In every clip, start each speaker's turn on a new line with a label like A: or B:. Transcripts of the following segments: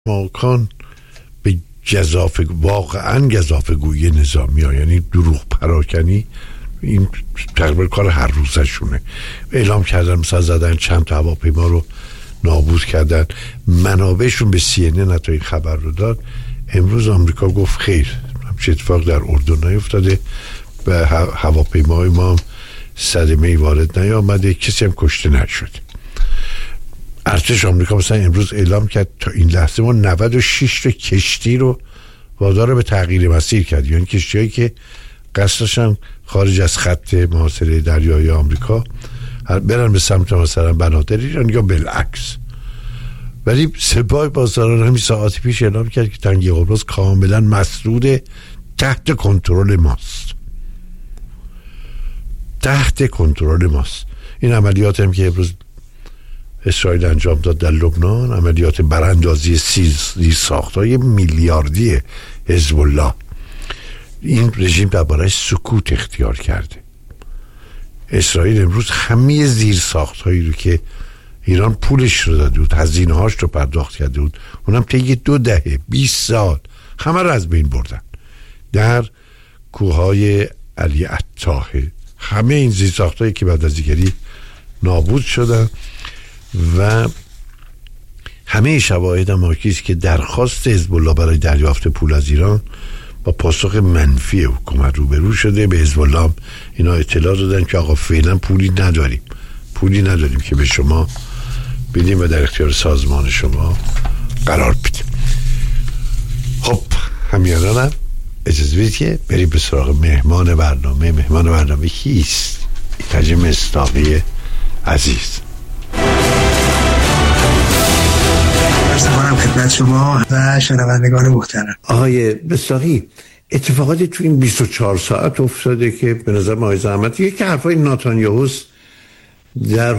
A: ماکان به واقعا گزافه‌گویی نظامی ها، یعنی دروغ پراکنی، این تقریبا کار هر روزشونه. اعلام کردن مثلا زدن چند تا هواپیما رو نابود کردن. منابعشون به CNN حتی این خبر رو داد. امروز آمریکا گفت خیر، همچه اتفاق در اردن نیفتاده، به هواپیمای ما صدمه‌ای وارد نیامده، کسی هم کشته نشد. ارتش آمریکا مثلا امروز اعلام کرد تا این لحظه ما 96 تا کشتی رو وادار به تغییر مسیر کرد، یعنی کشتی‌هایی که قصدشان خارج از خط محاصره دریایی آمریکا برن به سمت مثلا بنادر ایران یا بالعکس. ولی سپاه پاسداران همین ساعت پیش اعلام کرد که تنگه قبرس کاملا مسدود، تحت کنترل ماست. تحت کنترل ماست. این عملیات هم که امروز اسرائیل انجام داد در لبنان، عملیات براندازی زیرساخت‌های میلیاردی حزب الله، این رژیم درباره‌اش سکوت اختیار کرده. اسرائیل امروز همه زیرساخت‌هایی رو که ایران پولش رو داده بود، هزینه‌هاش رو پرداخت کرده بود، اونم طی 2 دهه 20 سال همه رو از بین بردن در کوههای علی الطاهر. همه این زیرساخت‌هایی که بعد از دیگری نابود شدن و همه شواهد هم حاکیست که درخواست حزب الله برای دریافت پول از ایران با پاسخ منفی حکومت روبرو شده. به حزب الله اینا اطلاع دادن که آقا فعلا پولی نداریم که به شما بدیم و در اختیار سازمان شما قرار بدیم. خب همیانان هم اجازه بدید که بریم به سراغ مهمان برنامه کیست؟ ایتاج مصداقی عزیز.
B: سلام خدمت شما و شنوندگان محترم.
A: آقای مصداقی، اتفاقاتی تو این 24 ساعت افتاده که به نظر ما زحمت یک حرفای نتانیاهوست در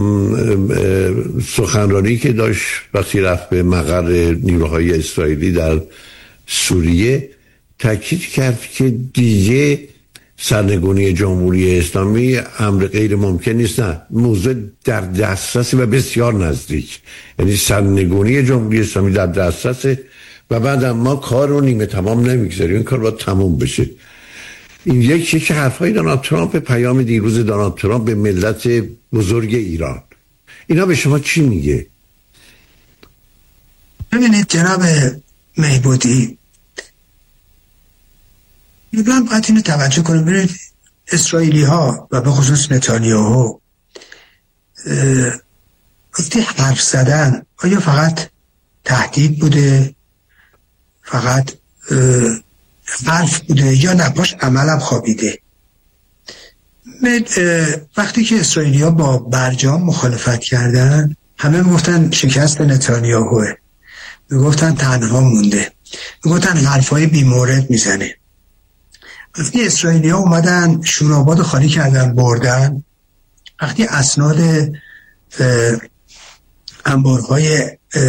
A: سخنرانی که داشت وقتی رفت به مقر نیروهای اسرائیلی در سوریه تاکید کرد که دیگه سرنگونی جمهوری اسلامی امر غیر ممکن نیست، نه، موضوع در دسترسی و بسیار نزدیک. یعنی سرنگونی جمهوری اسلامی در دسترسه و بعد ما کار رو نیمه تمام نمیگذاریم، این کار باید تموم بشه. این یک حرفای دونالد ترامپ، پیام دیروز دونالد ترامپ به ملت بزرگ ایران، اینا به شما چی میگه؟
B: ببینید جناب مهبودی، میگم باید اینو توجه کنیم. ببینید اسرائیلی ها و به خصوص نتانیاهو وقتی حرف زدن آیا فقط تهدید بوده، فقط حرف بوده، یا نپاش عملم خوابیده؟ وقتی که اسرائیلی ها با برجام مخالفت کردن همه میگفتن شکست نتانیاهوه، میگفتن تنها مونده، میگفتن حرفای بی مورد میزنه. وقتی اسرائیلی ها اومدن شوراباد خالی کردن بردن، وقتی اسناد انبارهای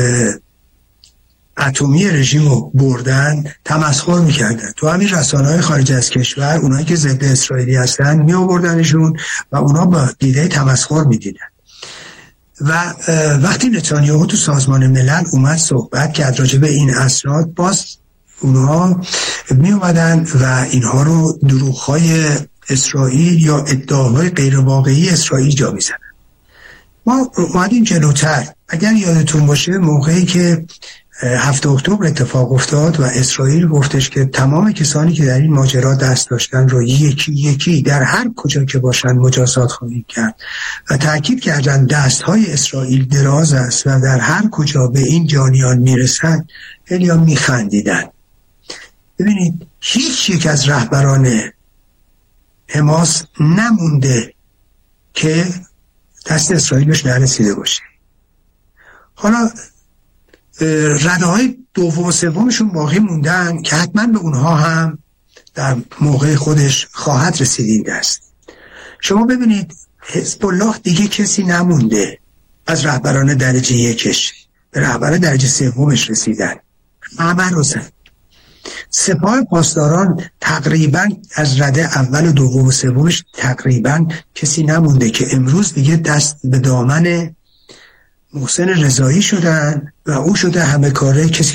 B: اتمی رژیم رو بردن تمسخر میکردن. تو همین رسانه‌های خارج از کشور اونایی که ضد اسرائیلی هستن می آوردنشون و اونا با دیده تمسخر میدیدن. و وقتی نتانیاهو تو سازمان ملل اومد صحبت کرد راجع به این اسناد، باز اونها می اومدن و اینها رو دروغ‌های اسرائیل یا ادعاهای غیر واقعی اسرائیل جا میزنن. ما اومدیم جلوتر. اگر یادتون باشه موقعی که 7 اکتبر اتفاق افتاد و اسرائیل گفتش که تمام کسانی که در این ماجرا دست داشتن رو یکی یکی در هر کجا که باشن مجازات خواهیم کرد و تأکید کردن دستهای اسرائیل دراز است و در هر کجا به این جانیان میرسن، خیلی ها میخندیدن. ببینید هیچ یک از رهبران حماس نمونده که دست اسرائیل بهش نرسیده باشه. حالا رده های دوم و سومشون باقی موندن که حتما به اونها هم در موقع خودش خواهد رسید این دست. شما ببینید حزب الله دیگه کسی نمونده از رهبران درجه یکش، به رهبر درجه سومش رسیدن، همه رو زد. سپاه پاسداران تقریبا از رده اول و دوم و سومش تقریبا کسی نمونده که امروز دیگه دست به دامن محسن رضایی شدن و اون شده همه کاره، کسی